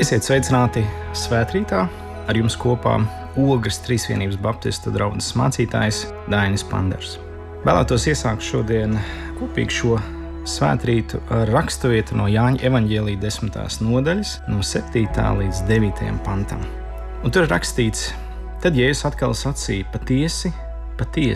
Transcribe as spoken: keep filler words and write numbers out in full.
Esiet sveicināti svētrītā, ar jums kopā Ogres Trīsvienības baptistu draudzes mācītājs Dainis Panders. Vēlētos iesākt šodien kopīgi šo svētrītu ar raksturvietu no Jāņa evaņģēlija desmitās nodaļas, no septītā līdz devītajam pantam. Un tur rakstīts: Tad Jēzus atkal sacīja: Patiesi, patiesi,